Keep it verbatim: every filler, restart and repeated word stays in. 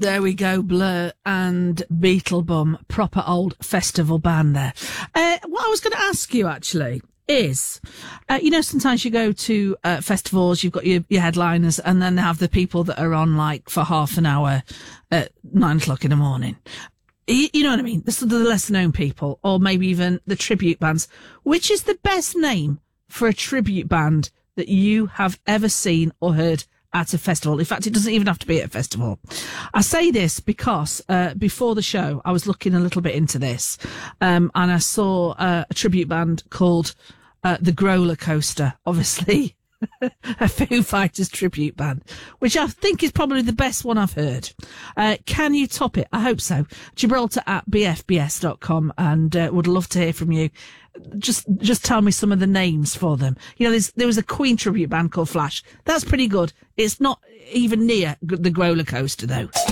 There we go, Blur and Beetlebum, proper old festival band there. Uh, what I was going to ask you, actually, is, uh, you know, sometimes you go to uh, festivals, you've got your, your headliners, and then they have the people that are on, like, for half an hour at nine o'clock in the morning. You, you know what I mean? The, the lesser-known people, or maybe even the tribute bands. Which is the best name for a tribute band that you have ever seen or heard at a festival? In fact, it doesn't even have to be at a festival. I say this because uh, before the show, I was looking a little bit into this, um, and I saw uh, a tribute band called uh, the Growler Coaster, obviously a Foo Fighters tribute band, which I think is probably the best one I've heard. Uh, can you top it? I hope so. Gibraltar at b f b s dot com, and uh, would love to hear from you. Just, just tell me some of the names for them. You know, there's, there was a Queen tribute band called Flash. That's pretty good. It's not even near the Growler Coaster, though.